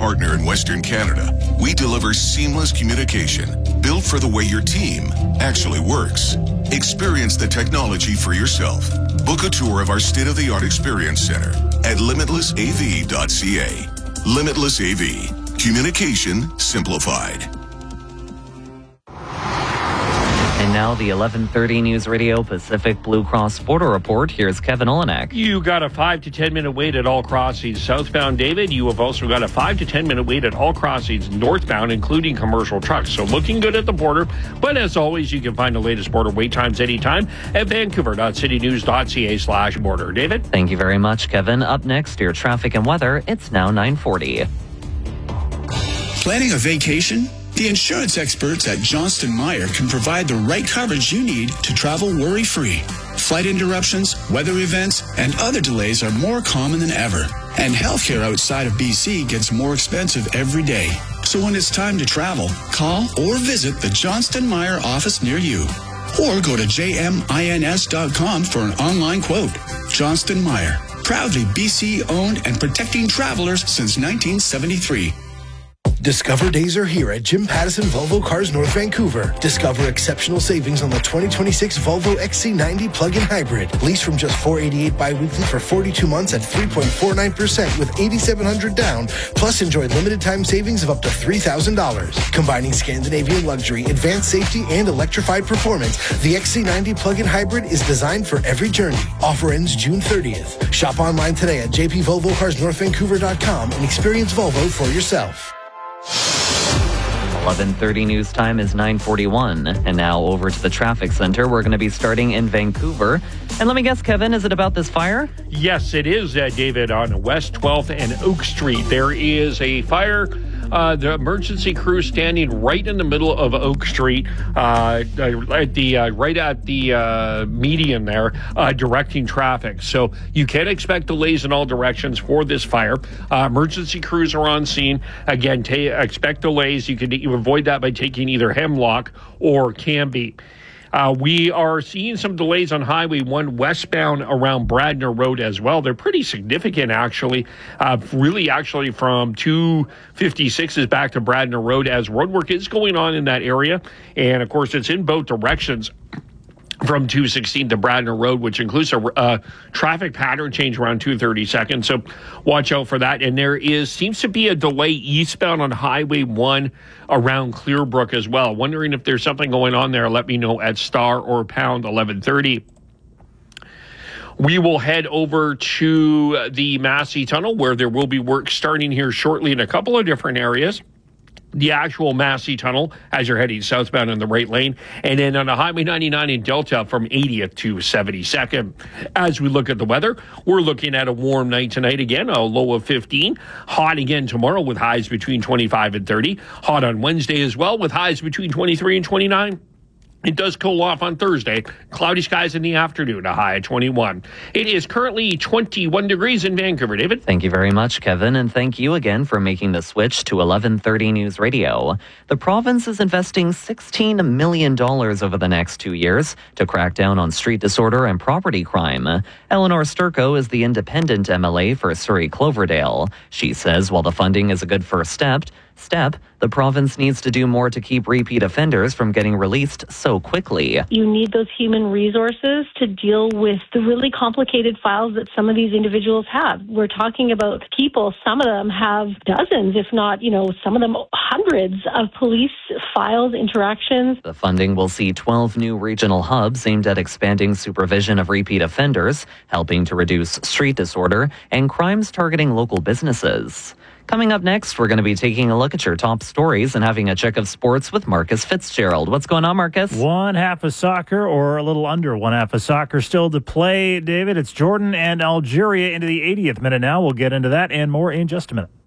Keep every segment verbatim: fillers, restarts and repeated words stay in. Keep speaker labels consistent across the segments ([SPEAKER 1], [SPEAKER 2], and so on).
[SPEAKER 1] partner in Western Canada, we deliver seamless communication built for the way your team actually works. Experience the technology for yourself. Book a tour of our state-of-the-art experience center at limitless a v dot c a. Limitless A V. Communication simplified.
[SPEAKER 2] And now the eleven thirty News Radio Pacific Blue Cross Border Report. Here's Kevin Olenek.
[SPEAKER 3] You got a five to ten minute wait at all crossings southbound, David. You have also got a five to ten minute wait at all crossings northbound, including commercial trucks. So looking good at the border. But as always, you can find the latest border wait times anytime at vancouver dot city news dot c a slash border. David?
[SPEAKER 2] Thank you very much, Kevin. Up next, your traffic and weather. It's now nine forty.
[SPEAKER 4] Planning a vacation? The insurance experts at Johnston Meyer can provide the right coverage you need to travel worry-free. Flight interruptions, weather events, and other delays are more common than ever. And healthcare outside of B C gets more expensive every day. So when it's time to travel, call or visit the Johnston Meyer office near you. Or go to j m ins dot com for an online quote. Johnston Meyer, proudly B C-owned and protecting travelers since nineteen seventy-three.
[SPEAKER 5] Discover days are here at Jim Pattison Volvo Cars North Vancouver. Discover exceptional savings on the twenty twenty-six Volvo X C ninety plug-in hybrid. Lease from just four hundred eighty-eight dollars bi-weekly for forty-two months at three point four nine percent with eight thousand seven hundred dollars down. Plus enjoy limited time savings of up to three thousand dollars. Combining Scandinavian luxury, advanced safety, and electrified performance, the X C ninety plug-in hybrid is designed for every journey. Offer ends June thirtieth. Shop online today at j p volvo cars north vancouver dot com and experience Volvo for yourself.
[SPEAKER 2] eleven thirty news time is nine forty-one. And now over to the traffic center. We're going to be starting in Vancouver. And let me guess, Kevin, is it about this fire?
[SPEAKER 3] Yes, it is, uh, David, on West twelfth and Oak Street. There is a fire. Uh, the emergency crew standing right in the middle of Oak Street, uh, at the uh, right at the uh, median there, uh, directing traffic. So you can expect delays in all directions for this fire. Uh, emergency crews are on scene. Again, ta- expect delays. You can you avoid that by taking either Hemlock or Cambie. Uh, we are seeing some delays on Highway one westbound around Bradner Road as well. They're pretty significant, actually. Uh, really, actually, from two fifty-six is back to Bradner Road as roadwork is going on in that area. And, of course, it's in both directions from two sixteen to Bradner Road, which includes a uh, traffic pattern change around two thirty-second. So watch out for that. And there is seems to be a delay eastbound on Highway one around Clearbrook as well. Wondering if there's something going on there. Let me know at star or pound eleven thirty. We will head over to the Massey Tunnel, where there will be work starting here shortly in a couple of different areas. The actual Massey Tunnel as you're heading southbound in the right lane, and then on the Highway ninety-nine in Delta from eightieth to seventy-second. As we look at the weather, we're looking at a warm night tonight again, a low of fifteen. Hot again tomorrow with highs between twenty-five and thirty. Hot on Wednesday as well with highs between twenty-three and twenty-nine. It does cool off on Thursday. Cloudy skies in the afternoon, a high of twenty-one. It is currently twenty-one degrees in Vancouver, David.
[SPEAKER 2] Thank you very much, Kevin, and thank you again for making the switch to eleven thirty News Radio. The province is investing sixteen million dollars over the next two years to crack down on street disorder and property crime. Eleanor Sturko is the independent M L A for Surrey Cloverdale. She says while the funding is a good first step, Step, the province needs to do more to keep repeat offenders from getting released so quickly.
[SPEAKER 6] You need those human resources to deal with the really complicated files that some of these individuals have. We're talking about people, some of them have dozens, if not, you know, some of them hundreds of police files, interactions.
[SPEAKER 2] The funding will see twelve new regional hubs aimed at expanding supervision of repeat offenders, helping to reduce street disorder and crimes targeting local businesses. Coming up next, we're going to be taking a look at your top stories and having a check of sports with Marcus Fitzgerald. What's going on, Marcus?
[SPEAKER 7] One half of soccer, or a little under one half of soccer still to play, David. It's Jordan and Algeria into the eightieth minute now. We'll get into that and more in just a minute.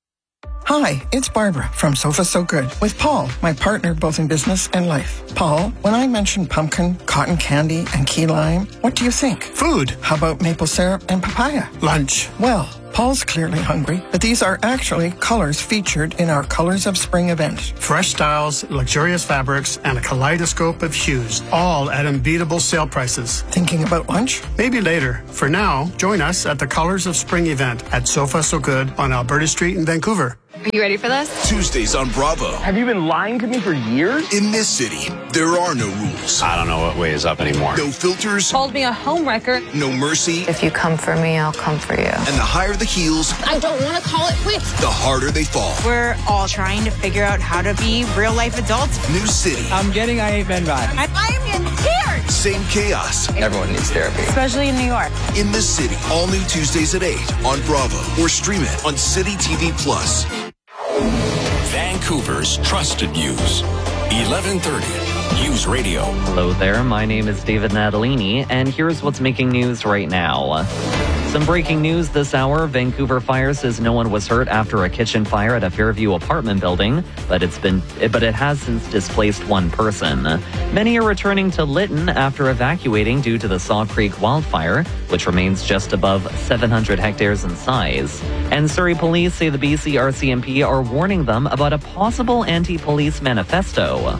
[SPEAKER 8] Hi, it's Barbara from Sofa So Good with Paul, my partner both in business and life. Paul, when I mention pumpkin, cotton candy, and key lime, what do you think?
[SPEAKER 9] Food.
[SPEAKER 8] How about maple syrup and papaya?
[SPEAKER 9] Lunch.
[SPEAKER 8] Well, Paul's clearly hungry, but these are actually colors featured in our Colors of Spring event.
[SPEAKER 9] Fresh styles, luxurious fabrics, and a kaleidoscope of hues, all at unbeatable sale prices.
[SPEAKER 8] Thinking about lunch?
[SPEAKER 9] Maybe later. For now, join us at the Colors of Spring event at Sofa So Good on Alberta Street in Vancouver.
[SPEAKER 10] Are you ready for this?
[SPEAKER 11] Tuesdays on Bravo.
[SPEAKER 12] Have you been lying to me for years?
[SPEAKER 11] In this city, there are no rules.
[SPEAKER 13] I don't know what way is up anymore.
[SPEAKER 11] No filters.
[SPEAKER 10] Called me a homewrecker.
[SPEAKER 11] No mercy.
[SPEAKER 14] If you come for me, I'll come for you.
[SPEAKER 11] And the higher the heels,
[SPEAKER 10] I don't want to call it quits.
[SPEAKER 11] the harder they fall.
[SPEAKER 15] We're all trying to figure out how to be real life adults.
[SPEAKER 11] New city.
[SPEAKER 12] I'm getting I Hate Men vibes.
[SPEAKER 15] I, I am in tears.
[SPEAKER 11] Same chaos.
[SPEAKER 13] Everyone needs therapy.
[SPEAKER 15] Especially in New York.
[SPEAKER 11] In this city. All new Tuesdays at eight on Bravo or stream it on City T V Plus.
[SPEAKER 16] Vancouver's trusted news. eleven thirty News Radio.
[SPEAKER 2] Hello there, my name is David Natalini, and here's what's making news right now. Some breaking news this hour. Vancouver Fire says no one was hurt after a kitchen fire at a Fairview apartment building, but it's been but it has since displaced one person. Many are returning to Lytton after evacuating due to the Saw Creek wildfire, which remains just above seven hundred hectares in size. And Surrey police say the B C R C M P are warning them about a possible anti-police manifesto.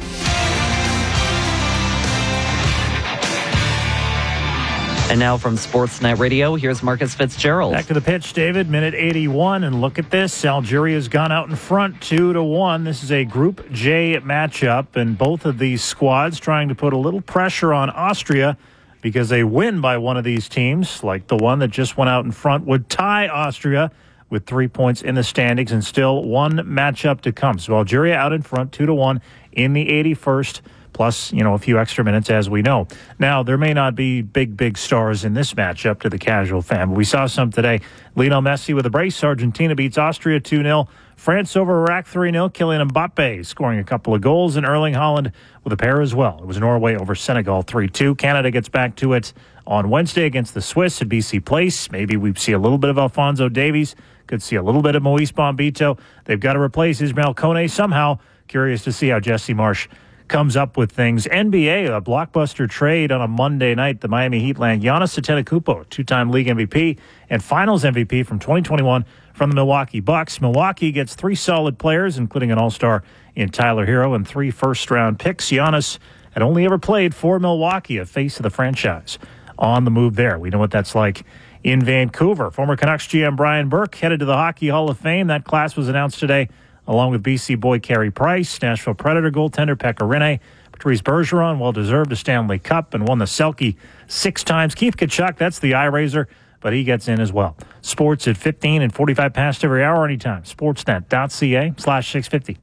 [SPEAKER 2] And now from Sportsnet Radio, here's Marcus Fitzgerald.
[SPEAKER 7] Back to the pitch, David. Minute eighty-one, and look at this. Algeria's gone out in front, two to one. This is a Group J matchup, and both of these squads trying to put a little pressure on Austria because a win by one of these teams, like the one that just went out in front, would tie Austria with three points in the standings and still one matchup to come. So Algeria out in front, two to one in the eighty-first. Plus, you know, a few extra minutes, as we know. Now, there may not be big, big stars in this matchup to the casual fan, but we saw some today. Lionel Messi with a brace. Argentina beats Austria two nil. France over Iraq three nil. Kylian Mbappe scoring a couple of goals, and Erling Haaland with a pair as well. It was Norway over Senegal three two. Canada gets back to it on Wednesday against the Swiss at B C Place. Maybe we see a little bit of Alphonso Davies. Could see a little bit of Moise Bombito. They've got to replace Ismail Kone somehow. Curious to see how Jesse Marsch comes up with things. N B A, a blockbuster trade on a Monday night. The Miami Heat land Giannis Antetokounmpo, two-time league M V P and finals M V P from twenty twenty-one from the Milwaukee Bucks. Milwaukee gets three solid players, including an all-star in Tyler Hero and three first-round picks. Giannis had only ever played for Milwaukee, a face of the franchise. On the move there. We know what that's like in Vancouver. Former Canucks G M Brian Burke headed to the Hockey Hall of Fame. That class was announced today, along with B C boy Carey Price, Nashville Predator goaltender Pekka Rinne, Patrice Bergeron, well-deserved a Stanley Cup and won the Selke six times. Keith Tkachuk, that's the eye-raiser, but he gets in as well. Sports at fifteen and forty-five past every hour anytime. Sportsnet.ca slash 650.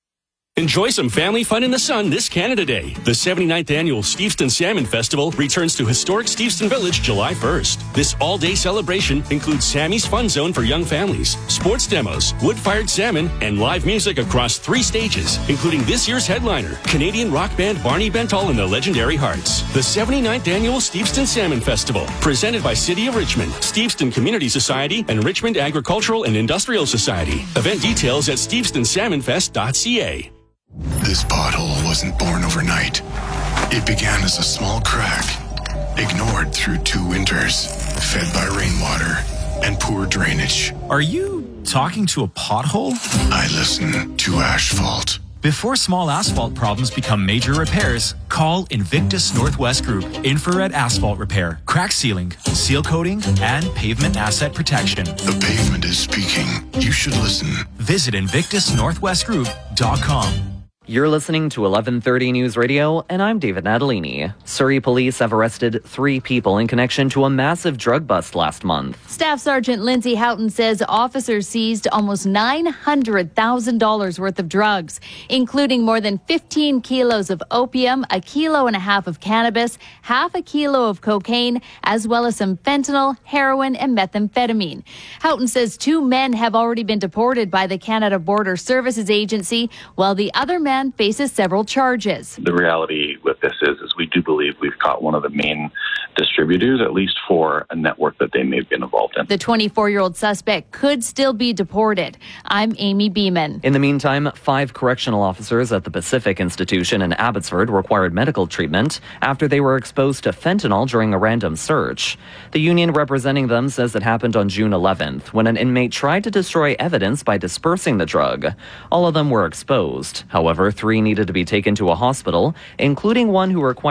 [SPEAKER 16] Enjoy some family fun in the sun this Canada Day. The seventy-ninth Annual Steveston Salmon Festival returns to historic Steveston Village July first. This all-day celebration includes Sammy's Fun Zone for young families, sports demos, wood-fired salmon, and live music across three stages, including this year's headliner, Canadian rock band Barney Bentall and the Legendary Hearts. The seventy-ninth Annual Steveston Salmon Festival, presented by City of Richmond, Steveston Community Society, and Richmond Agricultural and Industrial Society. Event details at steveston salmon fest dot c a.
[SPEAKER 1] This pothole wasn't born overnight. It began as a small crack, ignored through two winters, fed by rainwater and poor drainage.
[SPEAKER 17] Are you talking to a pothole?
[SPEAKER 1] I listen to asphalt.
[SPEAKER 17] Before small asphalt problems become major repairs, call Invictus Northwest Group. Infrared asphalt repair, crack sealing, seal coating, and pavement asset protection.
[SPEAKER 1] The pavement is speaking. You should listen.
[SPEAKER 17] Visit invictus northwest group dot com.
[SPEAKER 2] You're listening to eleven thirty News Radio, and I'm David Natalini. Surrey police have arrested three people in connection to a massive drug bust last month.
[SPEAKER 18] Staff Sergeant Lindsay Houghton says officers seized almost nine hundred thousand dollars worth of drugs, including more than fifteen kilos of opium, a kilo and a half of cannabis, half a kilo of cocaine, as well as some fentanyl, heroin, and methamphetamine. Houghton says two men have already been deported by the Canada Border Services Agency, while the other man faces several charges.
[SPEAKER 19] The reality with this is, is we do believe we've caught one of the main distributors, at least for a network that they may have been involved in.
[SPEAKER 18] The twenty-four-year-old suspect could still be deported. I'm Amy Beeman.
[SPEAKER 2] In the meantime, five correctional officers at the Pacific Institution in Abbotsford required medical treatment after they were exposed to fentanyl during a random search. The union representing them says it happened on June eleventh when an inmate tried to destroy evidence by dispersing the drug. All of them were exposed. However, three needed to be taken to a hospital, including one who required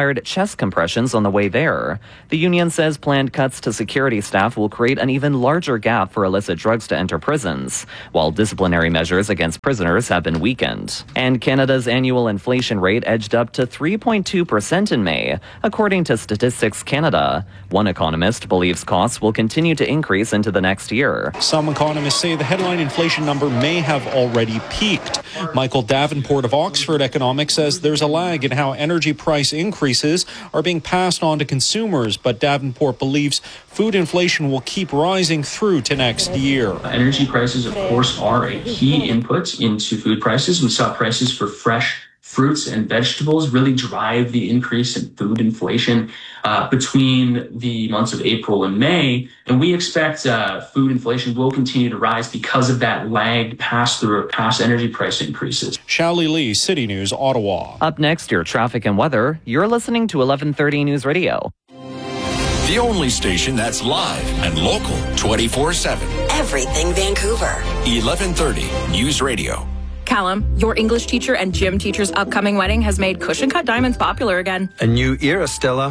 [SPEAKER 2] required chest compressions on the way there. The union says planned cuts to security staff will create an even larger gap for illicit drugs to enter prisons, while disciplinary measures against prisoners have been weakened. And Canada's annual inflation rate edged up to three point two percent in May, according to Statistics Canada. One economist believes costs will continue to increase into the next year.
[SPEAKER 20] Some economists say the headline inflation number may have already peaked. Michael Davenport of Oxford Economics says there's a lag in how energy price increases are being passed on to consumers, but Davenport believes food inflation will keep rising through to next year.
[SPEAKER 21] Energy prices, of course, are a key input into food prices. We saw prices for fresh fruits and vegetables really drive the increase in food inflation uh, between the months of April and May. And we expect uh, food inflation will continue to rise because of that lagged pass-through of past energy price increases.
[SPEAKER 20] Shally Lee, City News, Ottawa.
[SPEAKER 2] Up next, your traffic and weather. You're listening to eleven thirty News Radio.
[SPEAKER 22] The only station that's live and local twenty-four seven.
[SPEAKER 23] Everything Vancouver.
[SPEAKER 22] eleven thirty News Radio.
[SPEAKER 24] Callum, your English teacher and gym teacher's upcoming wedding has made cushion cut diamonds popular again.
[SPEAKER 25] A new era, Stella.